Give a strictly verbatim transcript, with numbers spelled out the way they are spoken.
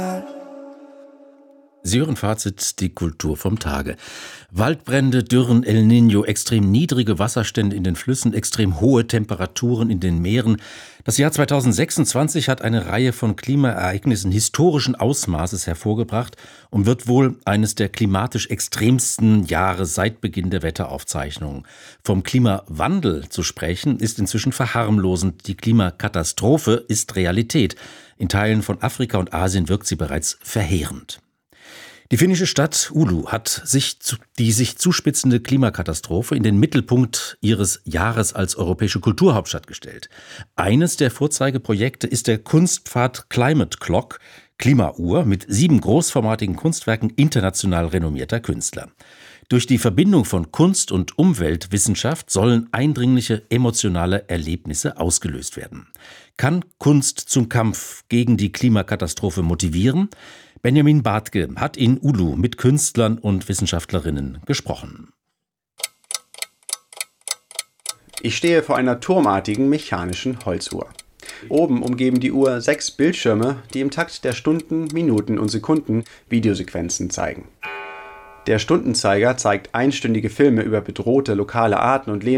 Sie hören Fazit, die Kultur vom Tage. Waldbrände, Dürren, El Niño, extrem niedrige Wasserstände in den Flüssen, extrem hohe Temperaturen in den Meeren. Das Jahr zweitausendsechsundzwanzig hat eine Reihe von Klimaereignissen historischen Ausmaßes hervorgebracht und wird wohl eines der klimatisch extremsten Jahre seit Beginn der Wetteraufzeichnungen. Vom Klimawandel zu sprechen, ist inzwischen verharmlosend. Die Klimakatastrophe ist Realität. In Teilen von Afrika und Asien wirkt sie bereits verheerend. Die finnische Stadt Oulu hat sich die sich zuspitzende Klimakatastrophe in den Mittelpunkt ihres Jahres als europäische Kulturhauptstadt gestellt. Eines der Vorzeigeprojekte ist der Kunstpfad Climate Clock, Klimauhr, mit sieben großformatigen Kunstwerken international renommierter Künstler. Durch die Verbindung von Kunst und Umweltwissenschaft sollen eindringliche emotionale Erlebnisse ausgelöst werden. Kann Kunst zum Kampf gegen die Klimakatastrophe motivieren? Benjamin Bartke hat in Oulu mit Künstlern und Wissenschaftlerinnen gesprochen. Ich stehe vor einer turmartigen mechanischen Holzuhr. Oben umgeben die Uhr sechs Bildschirme, die im Takt der Stunden, Minuten und Sekunden Videosequenzen zeigen. Der Stundenzeiger zeigt einstündige Filme über bedrohte lokale Arten und Lebensmittel